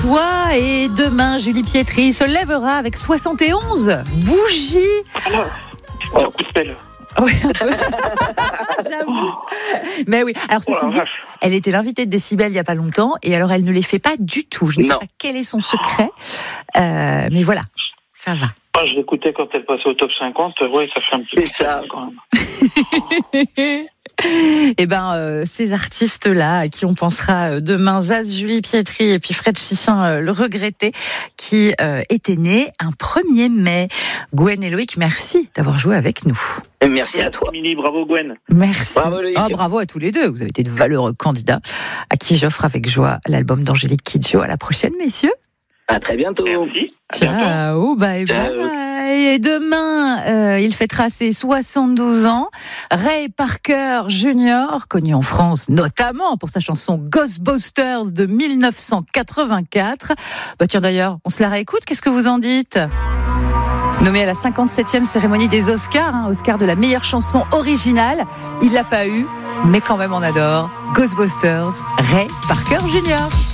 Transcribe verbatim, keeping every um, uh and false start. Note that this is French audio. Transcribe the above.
Toi et demain, Julie Pietri se lèvera avec soixante et onze bougies. Alors, un coup de pelle. Oui, j'avoue. Mais oui. Alors ceci Oh la dit, vache. elle était l'invitée de Décibel il y a pas longtemps et alors elle ne les fait pas du tout. Je ne sais Non. pas quel est son secret, euh, mais voilà, ça va. Moi, je l'écoutais quand elle passait au top cinquante. Ouais, ça fait un petit peu C'est ça. quand même. Et ben euh, ces artistes-là, à qui on pensera demain, Zaz, Julie Pietri et puis Fred Chichin, euh, le regretté, qui euh, était né un premier mai. Gwen et Loïc, merci d'avoir joué avec nous. Et merci à toi. Émilie, bravo Gwen. Merci. Bravo, Loïc. Ah, bravo à tous les deux. Vous avez été de valeureux candidats, à qui j'offre avec joie l'album d'Angélique Kidjo. À la prochaine, messieurs. À très bientôt. Merci. À bientôt. Ciao, bye Ciao. bye. Et demain, euh, il fêtera ses soixante-douze ans. Ray Parker Junior, connu en France notamment pour sa chanson Ghostbusters de mille neuf cent quatre-vingt-quatre. Bah tiens d'ailleurs, on se la réécoute, qu'est-ce que vous en dites ? Nommé à la cinquante-septième cérémonie des Oscars, hein, Oscar de la meilleure chanson originale, il l'a pas eu, mais quand même on adore Ghostbusters, Ray Parker Junior